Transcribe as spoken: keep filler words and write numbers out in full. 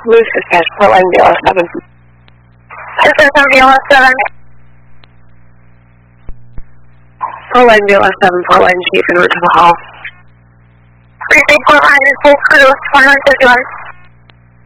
Moose dispatch, Portland B L S seven. This is from B L S seven. Portland B L S seven, Portland Chief, en route to the hall. Precinct Portland is full crew, one one fifty-one.